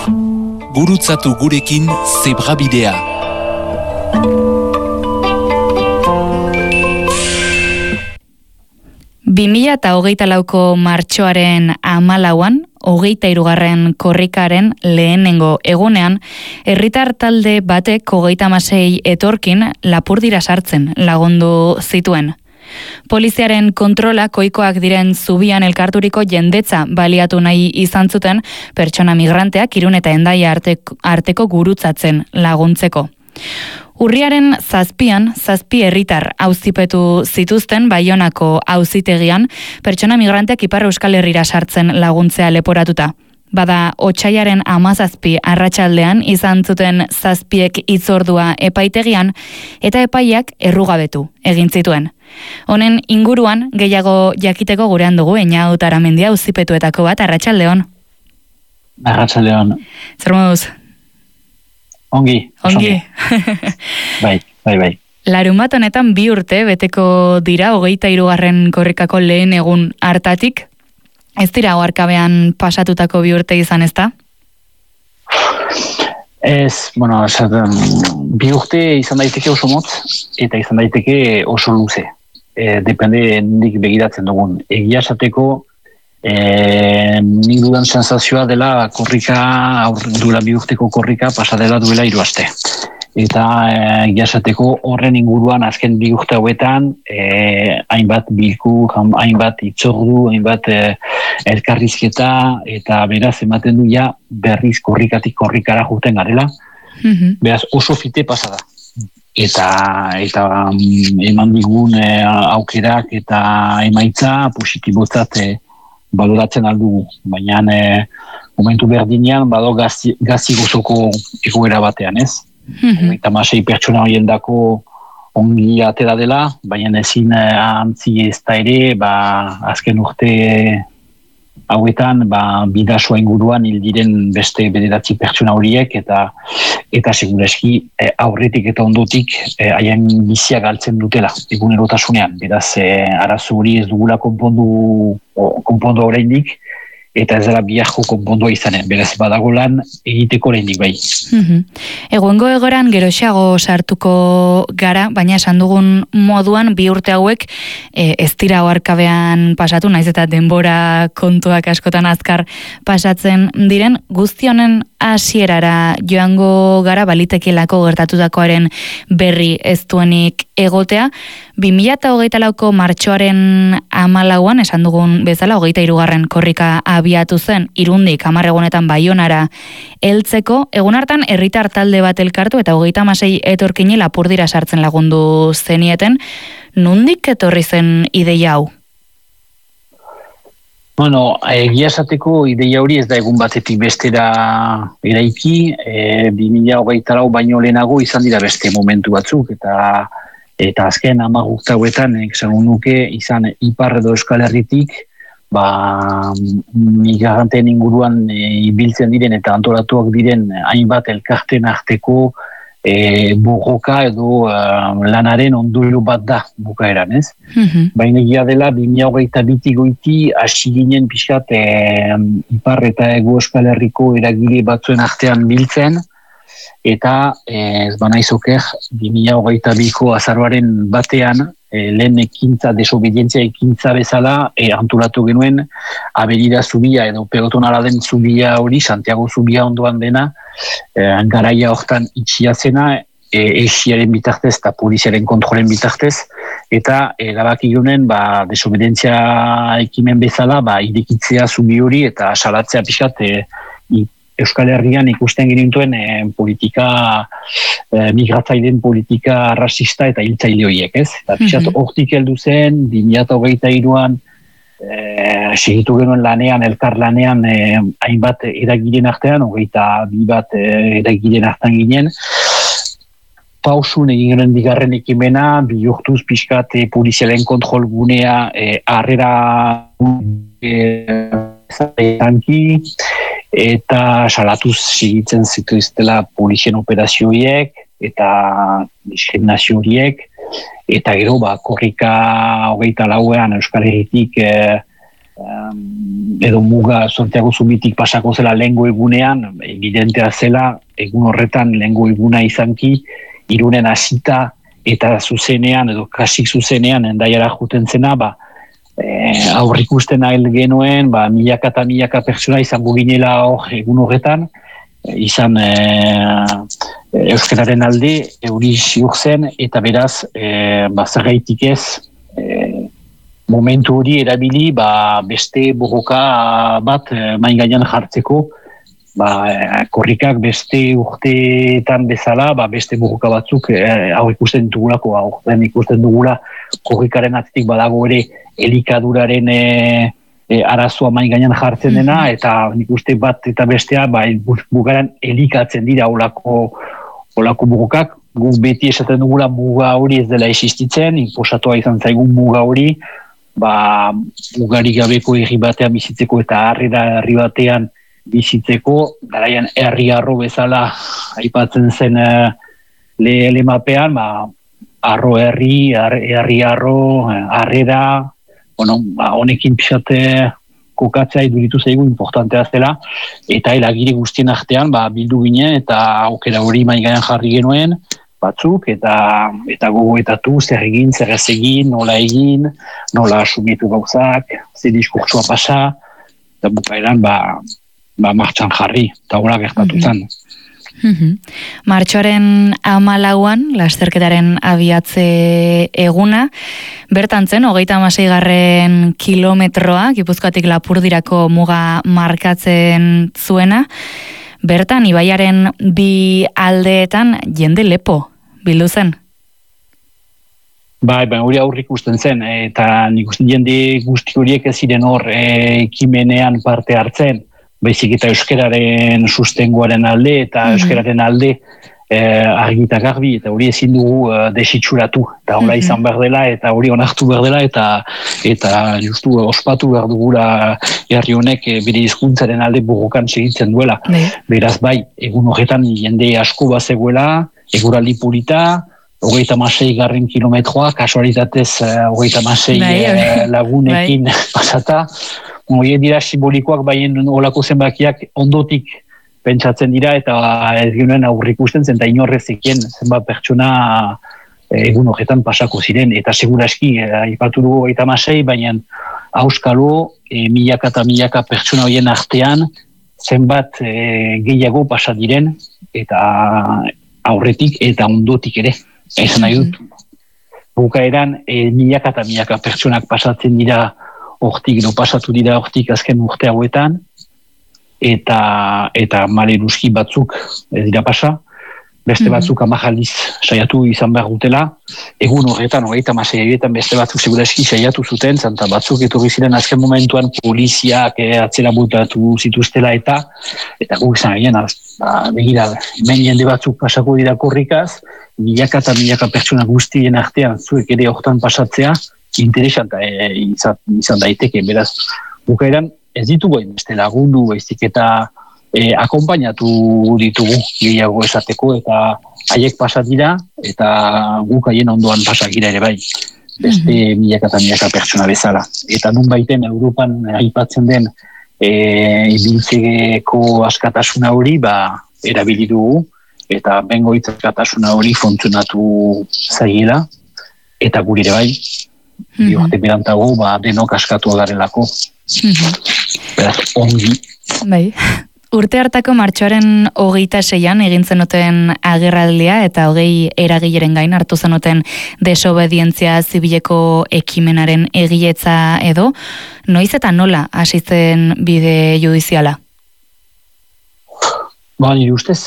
Gurutzatu gurekin Zebrabidea. Bimila eta hogeita lauko martxoaren 14an, 23. korrikaren lehenengo egunean, herritar talde batek 36 etorkin Lapurdira sartzen lagundu zituen. Poliziaren kontrola koikoak diren zubian elkarturiko jendetza baliatu nahi izan zuten pertsona migranteak Irun eta Hendaia arteko gurutzatzen laguntzeko. Urriaren 7an, 7 herritar auzipetu zituzten Baionako auzitegian pertsona migranteak Ipar Euskal Herrira sartzen laguntzea leporatuta. Bada, otsailaren 17 arratsaldean izan zuten 7ek hitzordua epaitegian eta epaiak errugabetu egin zituen. Honen inguruan gehiago jakiteko gurean dugu Eñaut Aramendia auzipetuetako bat. Arratsaldeon. Arratsaldeon. Zer moduz? Ongi. Bai. Larunbat honetan 2 urte beteko dira 23. korrikako lehen egun hartatik. Ez dira oharkabean pasatutako 2 urte izan, ezta? Ez, 2 urte izan daiteke oso motz eta izan daiteke oso luze. Depende nik begiratzen dugun. Egia esateko nik dudan sensazioa dela korrika, duela 2 urteko korrika pasadela duela 3 aste. Eta egia esateko horren inguruan azken 2 urte hauetan hainbat bilkur, hainbat hitzordu, hainbat elkarrizketa eta beraz ematen du ja berriz korrikatik korrikara joeten garela. Beraz oso fite pasada. Eta eman digun aukerak eta emaitza positibotzat baloratzen aldugu. Baina momentu berdinean bado gazi gozoko egoera batean, ez? Eta 6 pertsona horien dako ongi atera dela, baina ezin antzi ez da ere, azken urte hauetan, bidasoa inguruan hil diren beste 9 pertsona horiek, eta segureski aurretik eta ondotik haien bizia galtzen dutela, egunerotasunean. Beraz, arazo hori ez dugula konpondu oraindik, eta ez dela biharko konpondua izanen. Beraz, badago lan egiteko oraindik bai. Egungo egoran geroxeago sartuko gara, baina esan dugun moduan 2 urte hauek ez dira oharkabean pasatu, naiz eta denbora kontuak askotan azkar pasatzen diren. Guzti honen hasierara joango gara, balitekielako gertatutakoaren berri ez duenik egotea. 2024ko martxoaren 14an, esan dugun bezala, 23. korrika abiatu zen Irundik 10 egunetan Baionara heltzeko. Egun hartan herritar talde bat elkartu eta 36 etorkini Lapurdira sartzen lagundu zenieten. Nondik etorri zen ideia hau? Egia esateko ideia hori ez da egun batetik bestera eraiki, 2024 baino lehenago izan dira beste momentu batzuk, eta azken 10 urte hauetan, esan nuke, izan Ipar edo Euskal Herritik, migranteen inguruan ibiltzen diren eta antolatuak diren hainbat elkarten arteko borroka edo lanaren ondorio bat da bukaeran, ez? Baina egia dela 2022 goiti hasi ginen pixkat Ipar eta Hego Euskal Herriko eragile batzuen artean biltzen, eta ez banaiz oker 2022ko azaroaren batean lehen ekintza, desobedientzia ekintza bezala antolatu genuen Avenida Zubia edo pelotonara den Zubia hori, Santiago Zubia ondoan dena, garaia hortan itxia zena, esiaren bitartez eta poliziaren kontrolen bitartez, eta erabaki genuen desobedientzia ekimen bezala irekitzea Zubi hori eta salatzea pixkat Euskal Herrian ikusten genituen politika, migratzaileen politika rasista eta hiltzaile horiek, ez? Eta pixat hortik heldu zen, 2023an segitu genuen lanean, elkar lanean hainbat eragileen artean, 22 bat eragileen artean ginen. Pausun egin genuen bigarren ekimena, bihurtuz pixkat polizialen kontrol gunea harrera tanki, eta salatuz segitzen zituztela polizien operazioiek eta diskriminazio horiek, eta gero korrika 24an Euskal Herritik edo muga Santiago Zubitik pasako zela lehengo egunean, evidentea zela, egun horretan lehengo eguna izanki, Irunen hasita eta zuzenean, edo kasik zuzenean, Hendaiara juten zena, aurrikusten ahal genuen, milaka eta milaka pertsona izango ginela hor egun horretan, izan euskararen alde, euri ziur zen, eta beraz, zergaitik ez, momentu hori erabili, beste borroka bat main gainean jartzeko, korrikak beste urteetan bezala, beste borroka batzuk hau ikusten dugulako, aurten ikusten dugula korrikaren atzitik badago ere elikaduraren arazoa main gainean jartzen dena, eta nik uste bat eta bestea bukaran elikatzen dira olako borrokak. Guk beti esaten dugula muga hori ez dela existitzen, inposatua izan zaigun muga hori, mugarik gabeko herri batean bizitzeko eta herri batean bizitzeko, garaian herri-arro bezala aipatzen zen lemapean, arro herri, herri-arro, harrera, honekin pixate kokatzea iduritu zaigu importantea zela, eta elagire guztien artean bildu ginen, eta aukera hori main gainean jarri genuen, batzuk, eta gogoetatu zer egin, zer ez egin, nola egin, nola asumitu gauzak, zer diskurtsua pasa, eta bukaeran martxan jarri, eta hola gertatu zen. Martxoaren 14an, lasterketaren abiatze eguna, bertan zen, 36. kilometroa, Gipuzkoatik Lapurdirako muga markatzen zuena, bertan, ibaiaren bi aldeetan jende lepo bildu zen. Hori aurrik ikusten zen, eta nik uste jende guzti horiek ez ziren hor ekimenean parte hartzen, baizik eta euskararen sustengoaren alde eta euskararen alde argita garbi, eta hori ezin dugu desitxuratu, eta hola izan behar dela, eta hori onartu behar dela, eta justu ospatu behar dugula herri honek bere hizkuntzaren alde borrokan segitzen duela. Beraz egun horretan jende asko bazegoela, eguraldi polita, 36. kilometroa, kasualitatez 36 lagunekin pasata. Hori dira simbolikoak, olako zenbakiak ondotik pentsatzen dira, eta ez genuen aurrikusten zen, eta inorrezekien zenbat pertsona egun horretan pasako ziren, eta seguraski, ipatu dugu 36, baina auskalo, milaka eta milaka pertsona horien artean, zenbat gehiago pasa diren, eta aurretik eta ondotik ere, esan nahi dut. Bukaeran, milaka eta milaka pertsonak pasatzen dira hortik, pasatu dira hortik azken urte hauetan, eta maleruski batzuk ez dira pasa, beste batzuk 10 aldiz saiatu izan behar dutela, egun horretan, 36 beste batzuk seguraski saiatu zuten, zanta batzuk etorri ziren azken momentuan poliziak atzera botatu zituztela, eta guk izan egin, begira, hemen jende batzuk pasako dira korrikaz, milaka eta milaka pertsona guztien artean zuek ere hortan pasatzea, interesanta izan daiteke, beraz, bukaeran ez ditugu beste lagundu, baizik eta akompainatu ditugu gehiago esateko, eta haiek pasat dira, eta guk haien ondoan pasak gira ere bai, beste milaka eta milaka pertsona bezala. Eta nun baiten Europan aipatzen den ibiltzeko askatasuna hori, erabili dugu, eta bengoitz askatasuna hori funtzionatu zaiela, eta guri ere bai, Bihorte berantago, denok askatu agarelako. Beraz, ongi. Urte hartako martxoaren 26an egin zenuten agerraldia eta 20 eragileren gain hartu zenuten desobedientzia zibileko ekimenaren egiletza edo, noiz eta nola hasi zen bide judiziala? Nire ustez,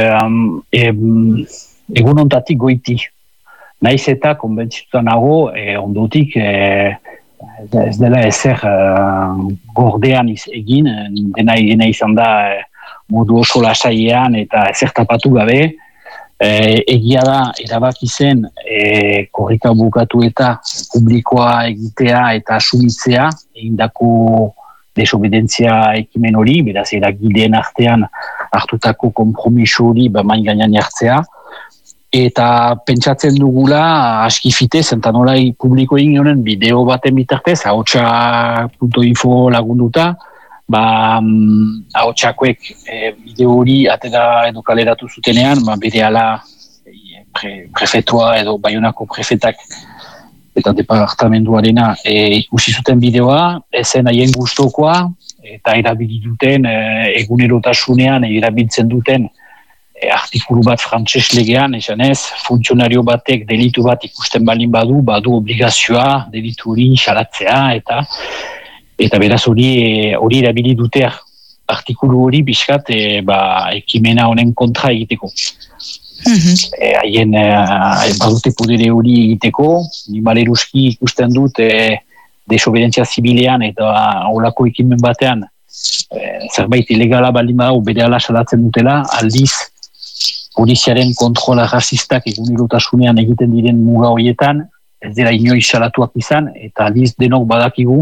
egun ontatik goiti. Naiz eta konbentzituta nago, ondotik ez dela ezer gordean egin, dena izan da modu oso lasaian eta ezer tapatu gabe. Egia da, erabaki zen korrika bukatu eta publikoa egitea eta asumitzea, egindako desobedentzia ekimen hori, beraz eragileen artean hartutako konpromiso hori main gainean jartzea, eta pentsatzen dugula askifite, zenta nolai publiko egin honen bideo baten bitartez, ahotsa.info lagunduta, ahotsakoek bideo hori atera edo kaleratu zutenean, berehala prefetua edo Baionako prefetak eta departamenduarena ikusi zuten bideoa, ezen haien gustokoa, eta erabili duten egunerotasunean erabiltzen duten artikulu bat frantses legean, esanez, funtzionario batek delitu bat ikusten badu obligazioa delitu hori salatzea, eta beraz hori erabili dute artikulu hori bizkat ekimena honen kontra egiteko. Haien badute podere hori egiteko, nimaleruski ikusten dut desobedientzia zibilean eta olako ekimen batean zerbait ilegala baldin badago berehala salatzen dutela, aldiz poliziaren kontrola rasistak egunerotasunean egiten diren muga horietan, ez dira inoiz salatuak izan, eta aldiz denok badakigu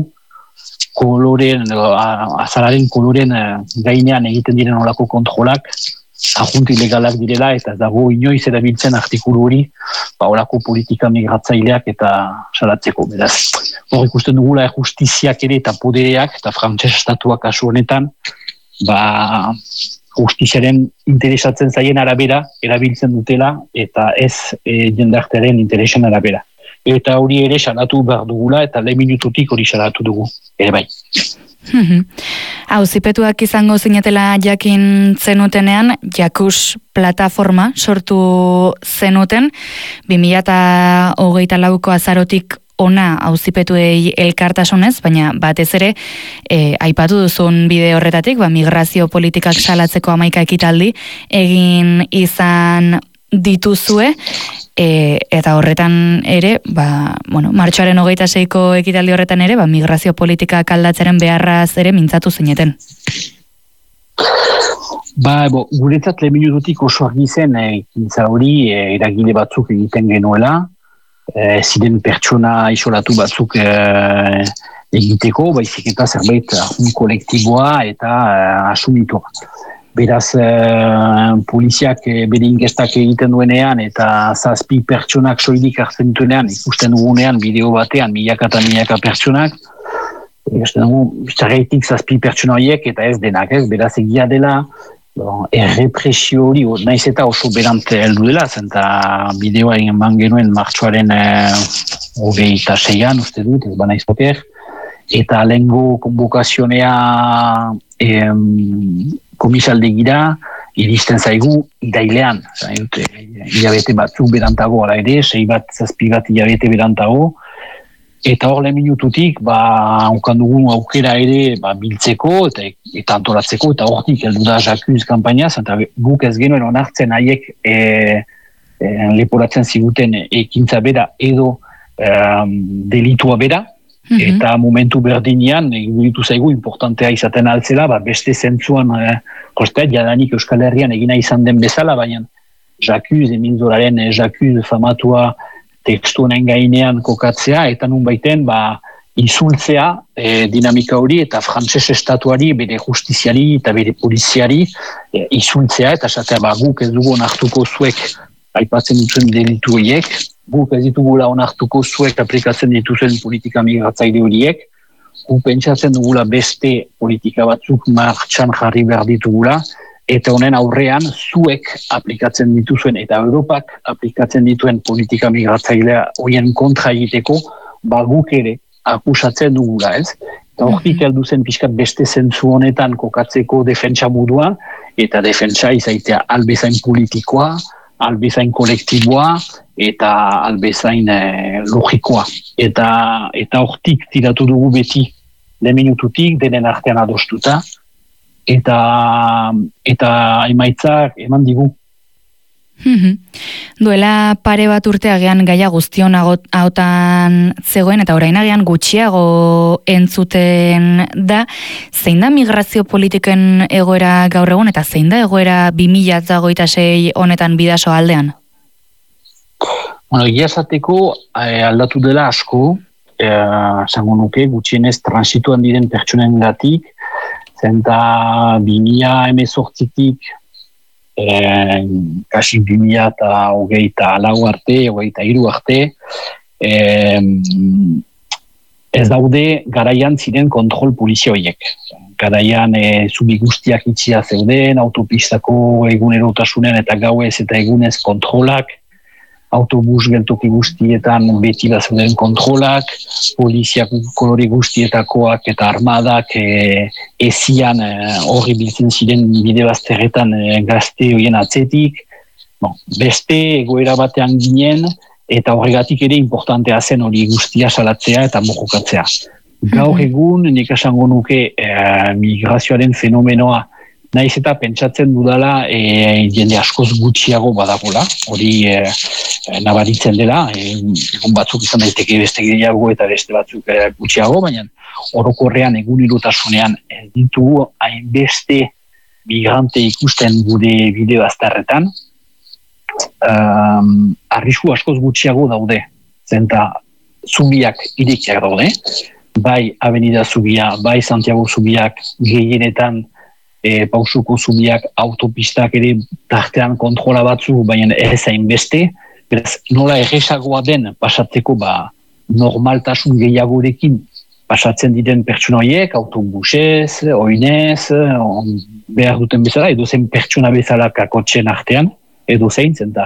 azalaren koloren gainean egiten diren olako kontrolak ajunt ilegalak direla, eta dago inoiz erabiltzen artikulu hori olako politika migratzaileak eta salatzeko. Beraz, hor ikusten dugula justiziak ere eta podereak eta frantses estatuak kasu honetan justiziaren interesatzen zaien arabera erabiltzen dutela eta ez jendartearen interesen arabera. Eta hori ere salatu behar dugula eta 10 minututik hori salatu dugu, ere bai. Auzipetuak izango zinetela jakin zenutenean, Jakus plataforma sortu zenuten, 2024ko azarotik ona auzipetuei elkartasunez, baina batez ere aipatu duzun bide horretatik, migrazio politikak salatzeko 11 ekitaldi egin izan dituzue, eta horretan ere, martxoaren 26ko ekitaldi horretan ere, migrazio politikak aldatzeren beharraz ere mintzatu zineten. Guretzat 10 minututik oso argi zen, ekintza hori eragile batzuk egiten genuela, ziren pertsona isolatu batzuk egiteko, baizik eta zerbait kolektiboa eta asumitua. Beraz, poliziak bere inkestak egiten duenean eta 7 pertsonak soilik hartzen duenean, ikusten dugunean bideo batean milaka eta milaka pertsonak, zergaitik 7 pertsona horiek eta ez denak, beraz egia dela, errepresio hori, naiz eta oso berant heldu dela, zenta bideoa eman genuen martxoaren 26an, uste dut, ez banaiz poker, eta lehengo konbokazionea komisaldegira iristen zaigu irailean, hilabete batzuk berantago ala ere, 6 bat, 7 bat hilabete berantago, eta hor 10 minututik, onkan dugun aukera ere biltzeko eta antolatzeko, eta hortik heldu da Jakuz kanpaina, eta guk ez genuen onartzen haiek leporatzen ziguten ekintza bera edo delitua bera, eta momentu berdinean, egitu zaigu, importantea izaten altzela, beste zentzuan, jadanik Euskal Herrian egina izan den bezala, baina Jakuz, emindoraren Jakuz famatua tekstu honen gainean kokatzea, eta nun baiten, insultzea dinamika hori, eta frantses estatuari, bere justiziari eta bere poliziari insultzea, eta esatea, guk ez dugu onartuko zuek aipatzen duten delitu horiek, guk ez ditugula onartuko zuek aplikatzen dituzen politika migratzaile horiek, guk pentsatzen dugula beste politika batzuk martxan jarri behar ditugula, eta honen aurrean zuek aplikatzen dituzuen eta Europak aplikatzen dituen politika migratzailea horien kontra egiteko, guk ere akusatzen dugula, ez? Eta hortik heldu zen pixkat beste zentzu honetan kokatzeko defentsa moduan, eta defentsa izaitea albezain politikoa, albezain kolektiboa, eta albezain logikoa. Eta hortik tiratu dugu beti 10 minututik, denen artean adostuta, eta emaitzak eman digu. Duela pare bat urte agian gaia guztion hautan zegoen, eta orain agian gutxiago entzuten da, zein da migrazio politiken egoera gaur egun, eta zein da egoera 2026 honetan Bidasoa aldean? Egia esateko aldatu dela asko, esango nuke, gutxienez transituan diren pertsonen gatik, zenta 2018-tik kasi 2024 arte, 2023 arte, ez daude garaian ziren kontrol polizioiek. Garaian zubi guztiak itxia zeuden, autopistako egunerotasunen eta gauez eta egunez kontrolak, autobus geltoki guztietan beti zeuden kontrolak, poliziak kolore guztietakoak eta armadak ezian horri biltzen ziren bide bazterretan gazte horien atzetik. Beste egoera batean ginen, eta horregatik ere importantea zen hori guztia salatzea eta mojokatzea. Gaur egun, nik esango nuke migrazioaren fenomenoa, nahiz eta pentsatzen dudala jende askoz gutxiago badagola, hori nabaritzen dela, egun batzuk izan daiteke beste gehiago eta beste batzuk gutxiago, baina orokorrean egunerotasunean ditugu hainbeste migrante ikusten gure bide bazterretan, arrisku askoz gutxiago daude, zenta zubiak irekiak daude, bai Avenida Zubia, bai Santiago Zubiak, gehienetan pausuko zubiak, autopistak ere tartean kontrola batzu, baina ez hainbeste, beraz nola erresagoa den pasatzeko normaltasun gehiagorekin pasatzen diren pertsona horiek, autobusez, oinez, behar duten bezala, edo zen pertsona bezala kakotxen artean, edo zein, zenta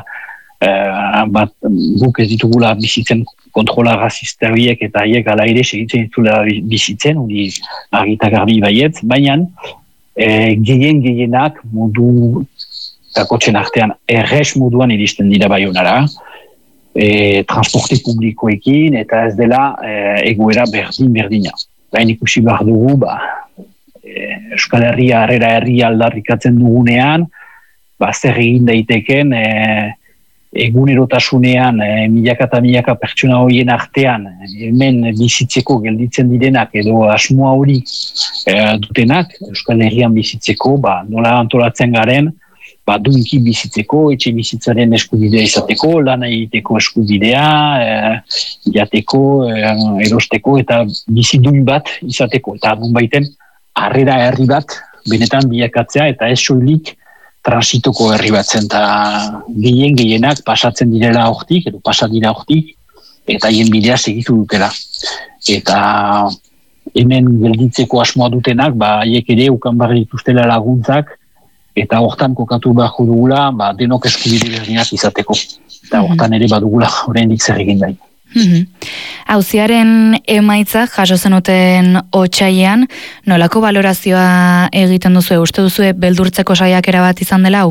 guk ez ditugula bizitzen kontrola rasista horiek eta haiek ala ere segitzen ditugula bizitzen, hori argita garbi baietz, baina gehienak modu kakotxen artean erres moduan iristen dira Baionara, transporte publikoekin eta ez dela egoera berdina. Baina ikusi behar dugu, Euskal Herria harrera herria aldarrikatzen dugunean, zer egin daiteken egunerotasunean milaka eta milaka pertsona horien artean hemen bizitzeko gelditzen direnak edo asmoa hori dutenak, Euskal Herrian bizitzeko, nola antolatzen garen, duinki bizitzeko, etxe bizitzaren eskubidea izateko, lana egiteko eskubidea, jateko, erosteko eta biziduin bat izateko. Eta baiten harrera herri bat benetan bilakatzea eta ez soilik transitoko herri bat zen, eta gehienak pasatzen direla hortik, edo pasatira hortik, eta hien bidea segitu dutela. Eta hemen gelditzeko asmoa dutenak, haiek ere ukan barri dituztela laguntzak, eta hortan kokatu beharko dugula, denok eskubide berdinak izateko. Eta hortan ere badugula oraindik zer egin daik. Auziaren emaitzak jaso zenuten otsailean, nolako balorazioa egiten duzu, uste duzu beldurtzeko saiakera bat izan dela hau?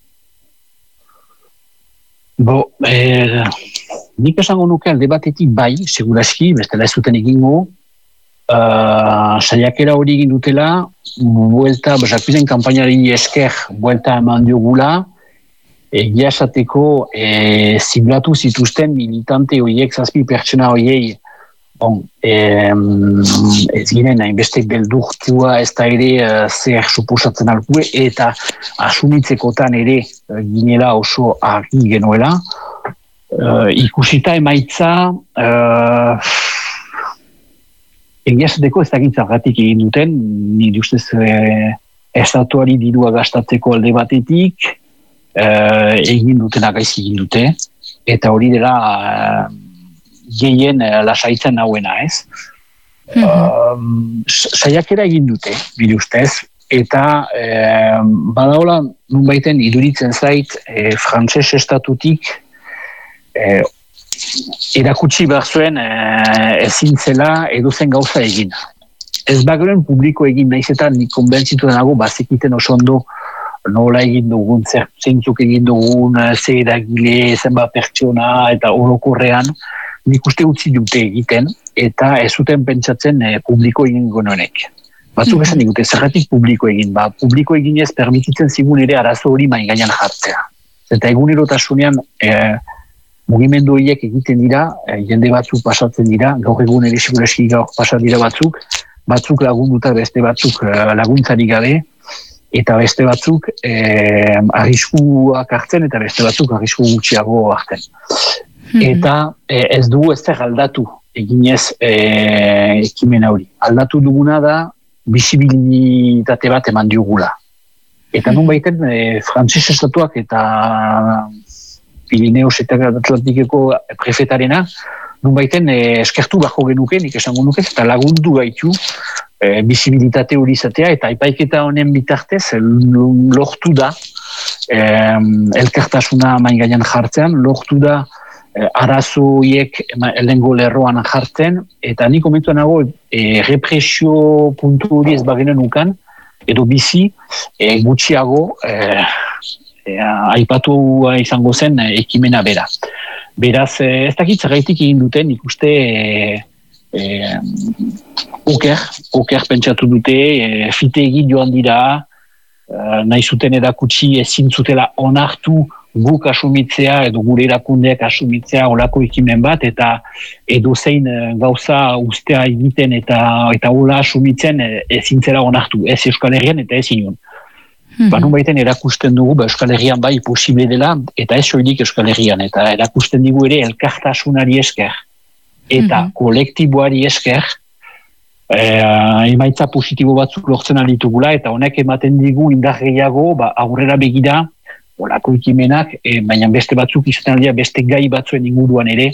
Nik esango nuke alde batetik bai, seguraski, bestela ez zuten egingo, saiakera hori egin dutela, Jacquisen kanpainari esker buelta eman diogula, egia esateko ziblatu zituzten militante horiek, 7 pertsona horiei, ez ginen hainbeste beldurtua ez da ere zer suposatzen alkue, eta asumitzekotan ere ginela oso argi genuela. Ikusita emaitza, egia esateko ez dakit zergatik egin duten, nire ustez estatuari dirua gastatzeko alde batetik, egin dutena gaizki egin dute, eta hori dela gehien lasaitzen nauena, ez? Saiakera egin dute, bide ustez, eta badaola nunbaiten iduritzen zait frantses estatutik erakutsi behar zuen ezin zela edozen gauza egin. Ez bagaren publiko egin naiz eta nik konbentzitu denago bazekiten oso ondo nola egin dugun, zeintzuk egin dugun, ze eragile, zenbat pertsona eta orokorrean nik uste utzi dute egiten eta ez zuten pentsatzen publiko egin gonoenek. Batzuk esan digute, zergatik publiko egin, publiko eginez permititzen zigun ere arazo hori main gainean jartzea. Eta egunerotasunean mugimendu horiek egiten dira, jende batzuk pasatzen dira, gaur egun ere segureski gaur pasat dira batzuk lagunduta beste batzuk laguntzari gabe, eta beste batzuk arriskuak hartzen eta beste batzuk arrisku gutxiago hartzen. Eta ez dugu ez zer aldatu eginez ekimen hori. Aldatu duguna da bisibilitate bat eman diogula. Eta nun baiten Frantses estatuak eta Pirineos eta Atlantikeko prefetarena, nun baiten eskertu bako genuke, nik esango nuke, eta lagundu gaitu bizibilitate hori izatea, eta epaiketa honen bitartez lortu da elkartasuna main gainean jartzean, lortu da arazoiek lehengo lerroan jartzen, eta nik komentu nago represio puntu hori ez bagenen ukan, edo bizi gutxiago aipatu izango zen ekimena bera. Beraz, ez dakit zergaitik egin duten, ikuste oker pentsatu dute, fite egin joan dira, nahi zuten edakutsi ezin zutela onartu guk asumitzea edo gure erakundeak asumitzea olako ekimen bat, eta edo zein gauza ustea egiten eta hola asumitzen ezin zela onartu, ez Euskal Herrian eta ez inon. Banun baiten erakusten dugu, Euskal Herrian bai posible dela, eta ez soilik Euskal Herrian, eta erakusten digu ere elkartasunari esker, eta kolektiboari esker, emaitza positibo batzuk lortzen ditugula, eta honek ematen digu indar gehiago, aurrera begira, olako ekimenak, baina beste batzuk izaten aldia, beste gai batzuen inguruan ere,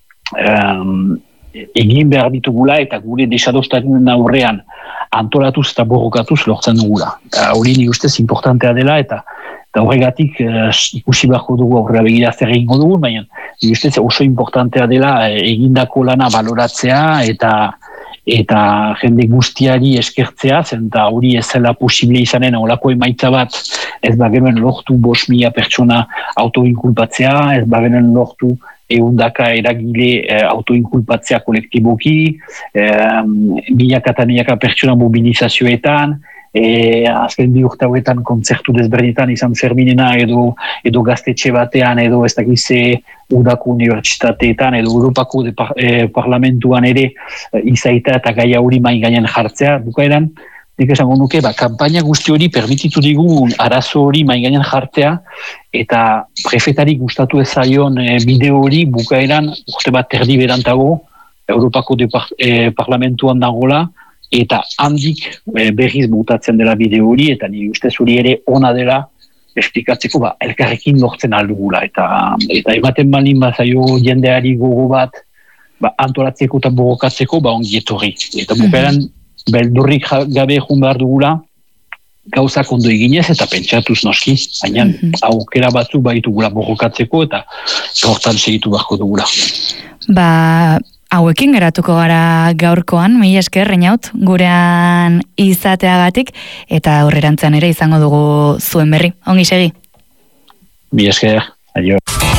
egin behar ditugula, eta gure desadostaren aurrean, antolatuz eta borrokatuz lortzen dugula. Hori ni ustez importantea dela, eta horregatik ikusi beharko dugu aurrera begira zer egingo dugu, baina ni ustez oso importantea dela egindako lana baloratzea, eta jende guztiari eskertzea, zenta hori ez zela posible izanen olako emaitza bat, ez bagenen lortu 5.000 pertsona autoinkulpatzea, ez bagenen lortu eundaka eragile autoinkulpatzea kolektiboki, milaka eta milaka pertsona mobilizazioetan, azken 2 urte hauetan kontzertu desberdinetan izan Ferminena edo gaztetxe batean, edo ez dakize udako unibertsitateetan, edo Europako parlamentuan ere izaita eta gaia hori main gainen jartzea, bukaeran, nik esango nuke, kanpaina guzti hori permititu digu arazo hori main gainen jartzea, eta prefetari gustatu ezaion bideo hori bukaeran urte bat terdi berantago Europako parlamentuan dagoela, eta handik berriz mutatzen dela bideo hori, eta nire ustez hori ere ona dela esplikatzeko elkarrekin lortzen aldugula, eta ematen balin bazaio jendeari gogo bat antolatzeko eta borrokatzeko ongi etorri. Eta bukaeran beldurrik gabe egun behar dugula, gauzak ondo eginez eta pentsatuz noski, baina aukera batzuk baitugula borrokatzeko eta hortan segitu beharko dugula. Hauekin geratuko gara gaurkoan, mila esker, Reinaut, gurean izateagatik, eta aurrerantzan ere izango dugu zuen berri. Ongi segi. Mila esker, adio.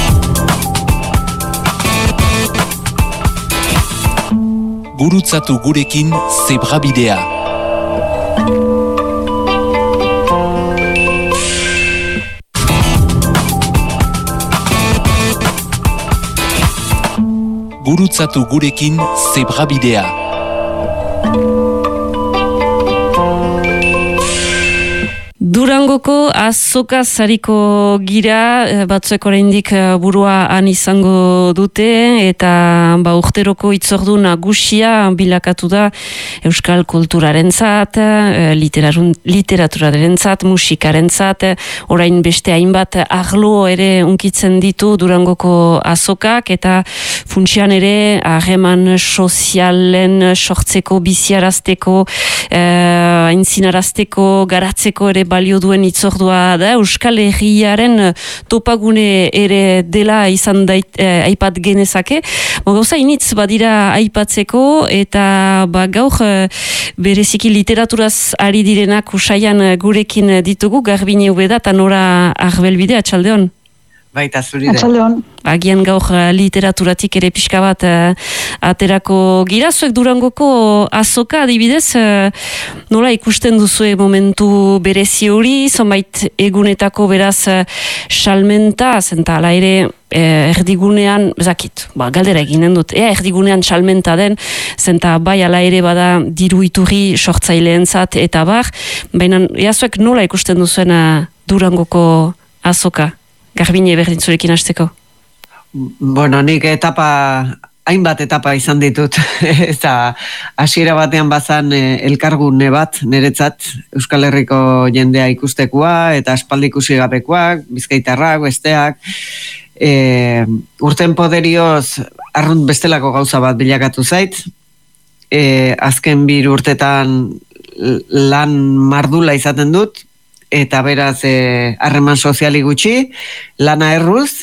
Gurutzatu gurekin Zebrabidea. Gurutzatu gurekin Zebrabidea. Durangoko azoka zariko gira, batzuek oraindik burua han izango dute, eta urteroko itzordu nagusia bilakatu da euskal kulturarentzat, literaturaren zat, musikaren zat, orain beste hainbat arlo ere unkitzen ditu Durangoko azokak, eta funtsian ere harreman sozialen sortzeko, biziarazteko, aintzinarazteko, garatzeko ere balio duen itzordua da, Euskal Herriaren topagune ere dela izan aipat genezake. Gauza initz badira aipatzeko, eta gaur bereziki literaturaz ari direnak usaian gurekin ditugu, Garbine Ubeda eta Nora Arbelbide, atxaldeon. Baita zuri da. Agian gaur literaturatik ere pixka bat aterako gira. Zuek Durangoko azoka adibidez, nola ikusten duzue momentu berezi hori, zonbait egunetako beraz salmenta, zenta ala ere erdigunean, bezakit, galdera eginen dut, erdigunean salmenta den, zenta bai ala ere bada diru iturri sortzaileentzat eta baina zuek nola ikusten duzuen Durangoko azoka? Garbine berdintzurekin hasteko. Bueno, nik etapa hainbat etapa izan ditut, eta hasiera batean bazan elkargune bat niretzat Euskal Herriko jendea ikustekoa, eta aspaldi ikusi gabekoak, bizkaitarrak, besteak, urten poderioz arrunt bestelako gauza bat bilakatu zait, azken 2 urtetan lan mardula izaten dut, eta beraz harreman soziali gutxi, lana erruz,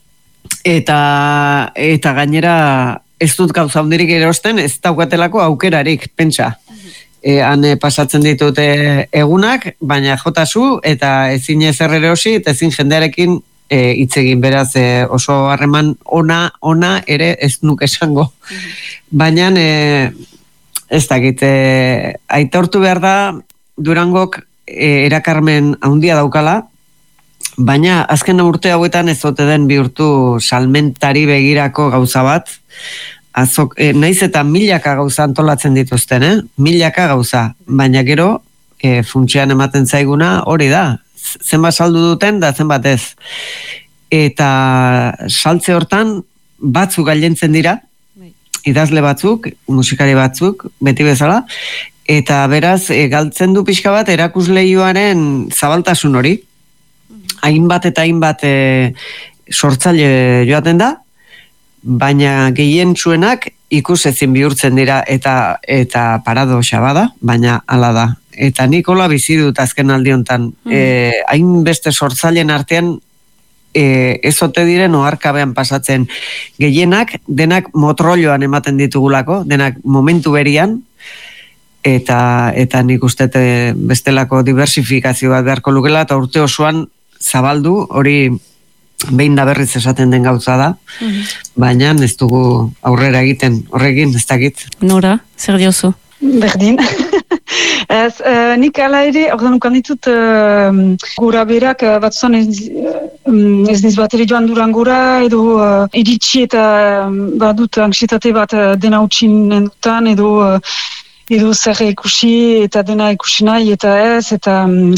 eta gainera ez dut gauza hundirik erosten, ez daukatelako aukerarik, pentsa. Han pasatzen ditut egunak, baina jotasu, eta ezin ezer erosi, eta ezin jendearekin hitz egin, beraz oso harreman ona ere ez nuke esango. Baina ez dakit, aitortu behar da Durangok erakarmen handia daukala, baina azken urte hauetan ez ote den bihurtu salmentari begirako gauza bat, naiz eta milaka gauza antolatzen dituzten, milaka gauza, baina gero funtsean ematen zaiguna hori da, zenbat saldu duten da zenbat ez. Eta saltze hortan batzuk gailentzen dira, idazle batzuk, musikari batzuk, beti bezala, eta beraz galtzen du pixka bat erakusleioaren zabaltasun hori. Hainbat eta hainbat sortzaile joaten da, baina gehien zuenak ikusezin bihurtzen dira eta paradoxa bada, baina hala da. Eta nik hola bizi dut azken aldi hontan, hainbeste sortzaileen artean ez ote diren oharkabean pasatzen gehienak, denak motrolloan ematen ditugulako, denak momentu berian, eta nik uste bestelako diversifikazio bat beharko lukela, eta urte osoan zabaldu, hori behin da berriz esaten den gauza da, baina ez dugu aurrera egiten, horrekin ez dakit. Nora, zer diozu? Berdin. Nik ala ere, ordan ukan ditut gura berak batzuzan ez niz bat ere joan Durangora, edo iritsi eta badut anxietate bat dena utxinen dutan, edo zer ikusi eta dena ikusi nahi eta ez, eta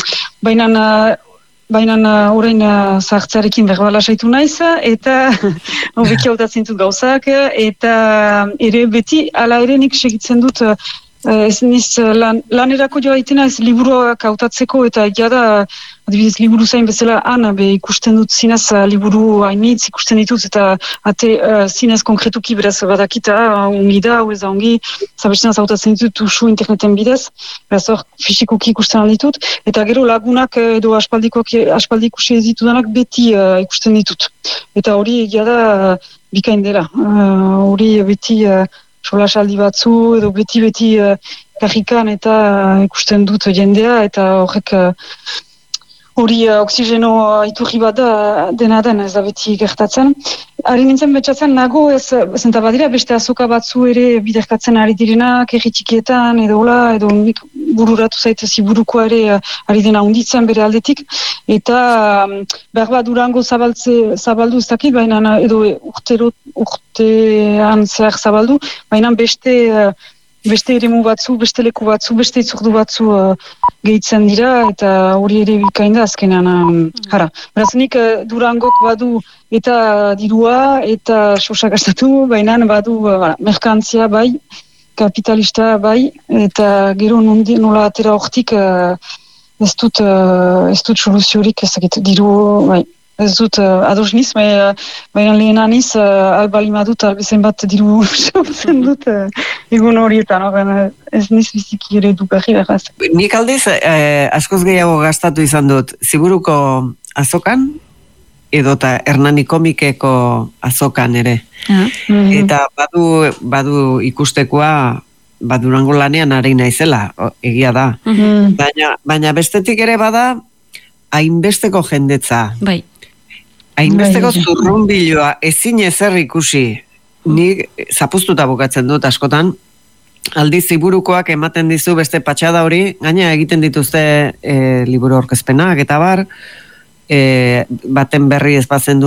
baina orain zahartzarekin berbala saitu naiz, eta hobeki hautatzen dut gauzak, eta ere beti ala ere nik segitzen dut ez niz lanerako joa itena ez liburuak hautatzeko, eta egia da adibidez liburu zain bezala ikusten dut zinez liburu hainitz ikusten ditut, eta zinez konkretuki beraz badakita ongi da, ez da ongi, zabesten hautatzen ditut usu interneten bidez, beraz hor fisikoki ikusten ditut, eta gero lagunak edo aspaldi ikusi ditudanak beti ikusten ditut. Eta hori egia da bikain dela, hori beti solasaldi batzu, edo beti karrikan eta ikusten dut jendea, eta horrek hori oksigeno iturri bat da dena den, ez da beti gertatzen. Ari nintzen betxatzen nago, zenta badira beste azoka batzu ere biderkatzen ari direnak, erritikietan, edo nik bururatu zaitez ziburukoa ere ari dena unditzen bere aldetik, eta behar bat Durango zabaldu ez dakit, baina edo urtean zehar zabaldu, baina beste eremu batzu, beste leku batzu, beste itzordu batzu gehitzen dira, eta hori ere bikain da azkenean. Beraz nik Durangok badu eta dirua, eta sosa gastatu, baina badu merkantzia bai, kapitalista bai, eta gero nola atera hortik ez dut soluziorik, ez dakit, diru, bai. Ez dut ados niz, baina lehen aniz albalimadut albezen bat diru sortzen dut egun horietan, ez niz biziki ere dukarri beraz. Nik aldiz askoz gehiago gastatu izan dut ziburuko azokan, edota Hernani komikeko azokan ere. Eta badu ikustekoa Durango lanean ari naizela, egia da. Baina bestetik ere bada hainbesteko jendetza. Bai. Hainbesteko zurrunbiloa ezin ezer ikusi, nik zapuztuta bukatzen dut askotan, aldiz ziburukoak ematen dizu beste patxada hori, gaina egiten dituzte liburu aurkezpenak eta bar, baten berri ez bazen du